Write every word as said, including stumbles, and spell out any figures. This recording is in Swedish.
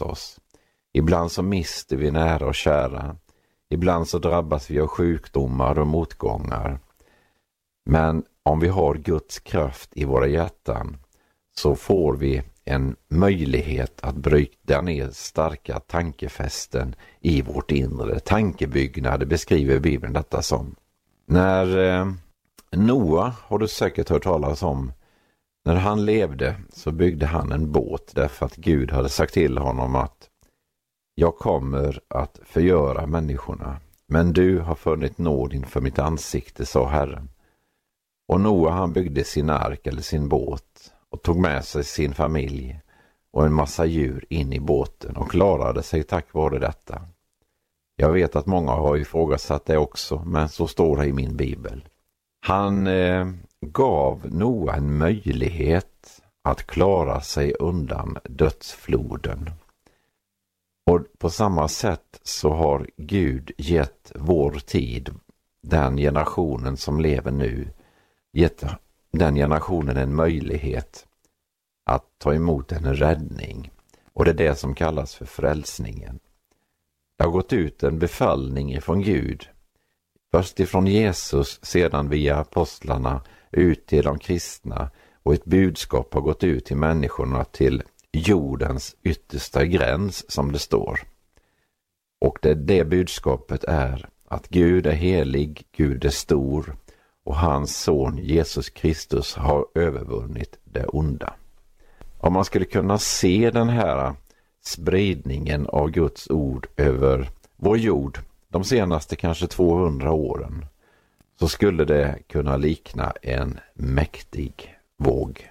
runt oss. Ibland så mister vi nära och kära. Ibland så drabbas vi av sjukdomar och motgångar. Men om vi har Guds kraft i våra hjärtan så får vi en möjlighet att bryta ner starka tankefästen i vårt inre. Tankebyggnad beskriver Bibeln detta som. När eh, Noa har du säkert hört talas om. När han levde så byggde han en båt därför att Gud hade sagt till honom att jag kommer att förgöra människorna, men du har funnit nåd inför mitt ansikte, sa Herren. Och Noa han byggde sin ark eller sin båt och tog med sig sin familj och en massa djur in i båten och klarade sig tack vare detta. Jag vet att många har ifrågasatt det också, men så står det i min bibel. Han eh, gav Noa en möjlighet att klara sig undan dödsfloden. Och på samma sätt så har Gud gett vår tid, den generationen som lever nu, gett den generationen en möjlighet att ta emot en räddning. Och det är det som kallas för frälsningen. Det har gått ut en befallning ifrån Gud. Först ifrån Jesus, sedan via apostlarna ut till de kristna. Och ett budskap har gått ut till människorna till jordens yttersta gräns, som det står. Och det, det budskapet är att Gud är helig, Gud är stor och hans son Jesus Kristus har övervunnit det onda. Om man skulle kunna se den här spridningen av Guds ord över vår jord de senaste kanske tvåhundra åren, så skulle det kunna likna en mäktig våg.